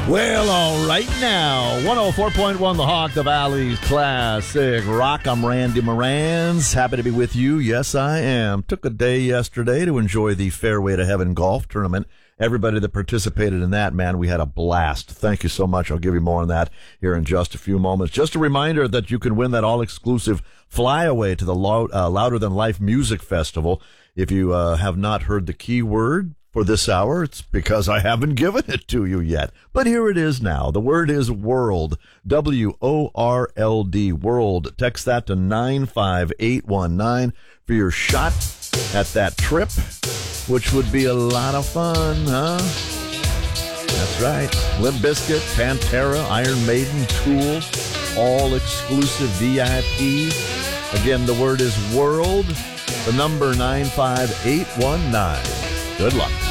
Well, all right now, 104.1 The Hawk, the Valley's classic rock. I'm Randy Morans. Happy to be with you. Yes, I am. Took a day yesterday to enjoy the Fairway to Heaven golf tournament. Everybody that participated in that, man, we had a blast. Thank you so much. I'll give you more on that here in just a few moments. Just a reminder that you can win that all-exclusive flyaway to the Louder Than Life Music Festival. If you have not heard the keyword for this hour, it's because I haven't given it to you yet. But here it is now. The word is world. WORLD, world. Text that to 95819 for your shot at that trip, which would be a lot of fun, huh? That's right. Limp Bizkit, Pantera, Iron Maiden, Tool, all exclusive VIP. Again, the word is world. The number 95819. Good luck.